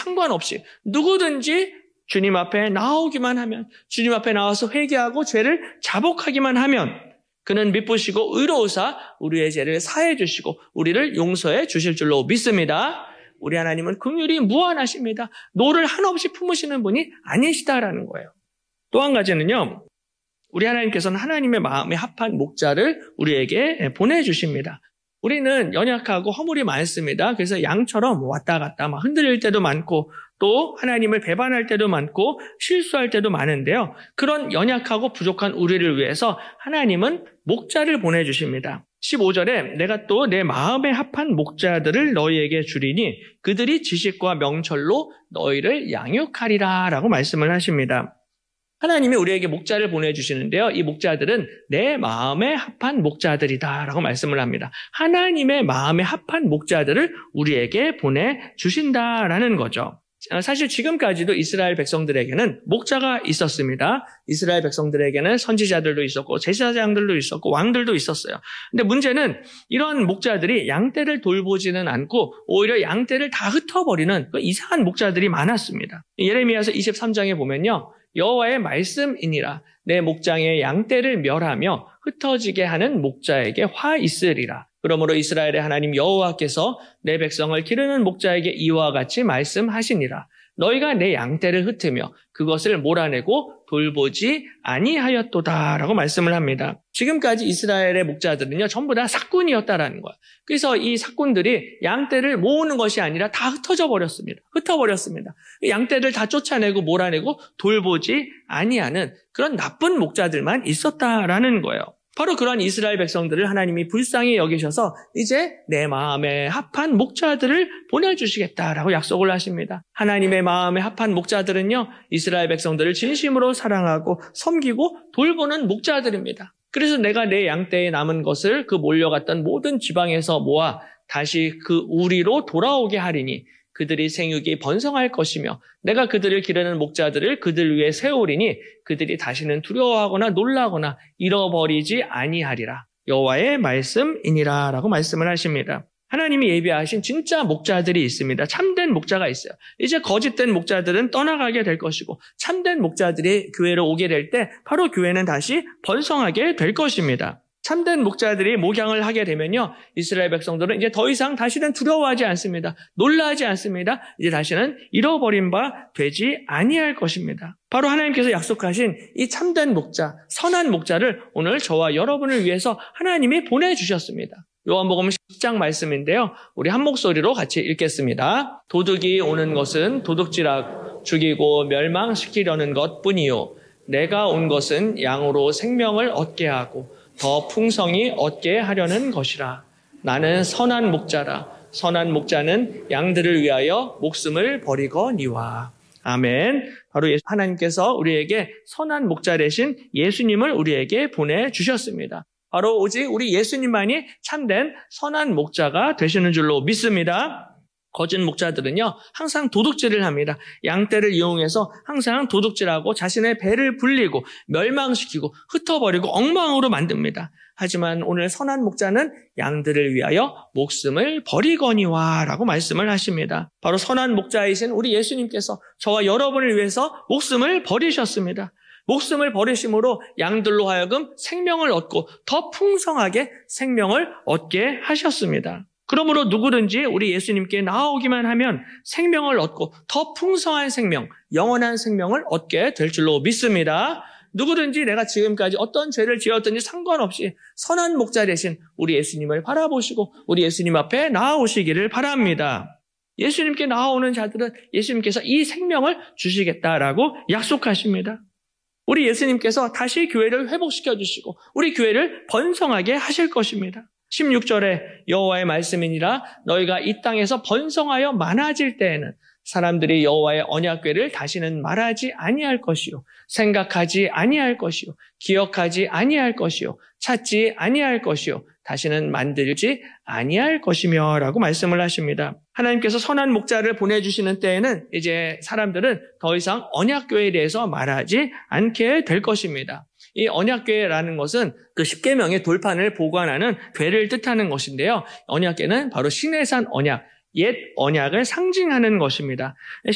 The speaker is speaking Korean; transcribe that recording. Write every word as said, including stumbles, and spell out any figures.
상관없이 누구든지 주님 앞에 나오기만 하면, 주님 앞에 나와서 회개하고 죄를 자복하기만 하면 그는 미쁘시고 의로우사 우리의 죄를 사해 주시고 우리를 용서해 주실 줄로 믿습니다. 우리 하나님은 긍휼이 무한하십니다. 노를 한없이 품으시는 분이 아니시다라는 거예요. 또 한 가지는요, 우리 하나님께서는 하나님의 마음에 합한 목자를 우리에게 보내주십니다. 우리는 연약하고 허물이 많습니다. 그래서 양처럼 왔다 갔다 막 흔들릴 때도 많고 또 하나님을 배반할 때도 많고 실수할 때도 많은데요. 그런 연약하고 부족한 우리를 위해서 하나님은 목자를 보내주십니다. 십오 절에 내가 또 내 마음에 합한 목자들을 너희에게 주리니 그들이 지식과 명철로 너희를 양육하리라 라고 말씀을 하십니다. 하나님이 우리에게 목자를 보내주시는데요. 이 목자들은 내 마음에 합한 목자들이다라고 말씀을 합니다. 하나님의 마음에 합한 목자들을 우리에게 보내주신다라는 거죠. 사실 지금까지도 이스라엘 백성들에게는 목자가 있었습니다. 이스라엘 백성들에게는 선지자들도 있었고 제사장들도 있었고 왕들도 있었어요. 근데 문제는 이런 목자들이 양떼를 돌보지는 않고 오히려 양떼를 다 흩어버리는 그 이상한 목자들이 많았습니다. 예레미야서 이십삼 장에 보면요. 여호와의 말씀이니라 내 목장의 양떼를 멸하며 흩어지게 하는 목자에게 화 있으리라. 그러므로 이스라엘의 하나님 여호와께서 내 백성을 기르는 목자에게 이와 같이 말씀하시니라. 너희가 내 양떼를 흩으며 그것을 몰아내고 돌보지 아니하였도다라고 말씀을 합니다. 지금까지 이스라엘의 목자들은요 전부 다 삭군이었다라는 거예요. 그래서 이 삭군들이 양떼를 모으는 것이 아니라 다 흩어져 버렸습니다. 흩어버렸습니다. 양떼를 다 쫓아내고 몰아내고 돌보지 아니하는 그런 나쁜 목자들만 있었다라는 거예요. 바로 그런 이스라엘 백성들을 하나님이 불쌍히 여기셔서 이제 내 마음에 합한 목자들을 보내주시겠다라고 약속을 하십니다. 하나님의 마음에 합한 목자들은요, 이스라엘 백성들을 진심으로 사랑하고 섬기고 돌보는 목자들입니다. 그래서 내가 내 양떼에 남은 것을 그 몰려갔던 모든 지방에서 모아 다시 그 우리로 돌아오게 하리니 그들이 생육이 번성할 것이며 내가 그들을 기르는 목자들을 그들 위에 세우리니 그들이 다시는 두려워하거나 놀라거나 잃어버리지 아니하리라. 여호와의 말씀이니라 라고 말씀을 하십니다. 하나님이 예비하신 진짜 목자들이 있습니다. 참된 목자가 있어요. 이제 거짓된 목자들은 떠나가게 될 것이고 참된 목자들이 교회로 오게 될 때 바로 교회는 다시 번성하게 될 것입니다. 참된 목자들이 목양을 하게 되면요, 이스라엘 백성들은 이제 더 이상 다시는 두려워하지 않습니다. 놀라지 않습니다. 이제 다시는 잃어버린 바 되지 아니할 것입니다. 바로 하나님께서 약속하신 이 참된 목자, 선한 목자를 오늘 저와 여러분을 위해서 하나님이 보내주셨습니다. 요한복음 십 장 말씀인데요. 우리 한 목소리로 같이 읽겠습니다. 도둑이 오는 것은 도둑질하고 죽이고 멸망시키려는 것뿐이요. 내가 온 것은 양으로 생명을 얻게 하고 더 풍성히 얻게 하려는 것이라. 나는 선한 목자라. 선한 목자는 양들을 위하여 목숨을 버리거니와. 아멘. 바로 하나님께서 우리에게 선한 목자 되신 예수님을 우리에게 보내주셨습니다. 바로 오직 우리 예수님만이 참된 선한 목자가 되시는 줄로 믿습니다. 거짓 목자들은요, 항상 도둑질을 합니다. 양떼를 이용해서 항상 도둑질하고 자신의 배를 불리고 멸망시키고 흩어버리고 엉망으로 만듭니다. 하지만 오늘 선한 목자는 양들을 위하여 목숨을 버리거니와 라고 말씀을 하십니다. 바로 선한 목자이신 우리 예수님께서 저와 여러분을 위해서 목숨을 버리셨습니다. 목숨을 버리심으로 양들로 하여금 생명을 얻고 더 풍성하게 생명을 얻게 하셨습니다. 그러므로 누구든지 우리 예수님께 나오기만 하면 생명을 얻고 더 풍성한 생명, 영원한 생명을 얻게 될 줄로 믿습니다. 누구든지 내가 지금까지 어떤 죄를 지었든지 상관없이 선한 목자 되신 우리 예수님을 바라보시고 우리 예수님 앞에 나아오시기를 바랍니다. 예수님께 나아오는 자들은 예수님께서 이 생명을 주시겠다라고 약속하십니다. 우리 예수님께서 다시 교회를 회복시켜 주시고 우리 교회를 번성하게 하실 것입니다. 십육 절에 여호와의 말씀이니라 너희가 이 땅에서 번성하여 많아질 때에는 사람들이 여호와의 언약궤를 다시는 말하지 아니할 것이요 생각하지 아니할 것이요 기억하지 아니할 것이요 찾지 아니할 것이요 다시는 만들지 아니할 것이며 라고 말씀을 하십니다. 하나님께서 선한 목자를 보내주시는 때에는 이제 사람들은 더 이상 언약궤에 대해서 말하지 않게 될 것입니다. 이 언약궤라는 것은 그 십계명의 돌판을 보관하는 궤를 뜻하는 것인데요. 언약궤는 바로 시내산 언약, 옛 언약을 상징하는 것입니다.